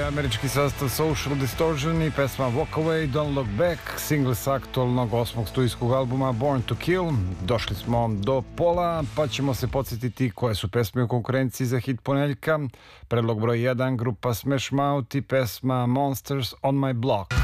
američki sastav Social Distortion i pesma Walk Away, Don't Look Back, single sa aktualnog 8. studijskog albuma Born to Kill. Došli smo do pola, pa ćemo se podsjetiti koje su pesme u konkurenciji za hit ponedeljka. Predlog broj 1, grupa Smash Mouth i pesma Monsters on My Block.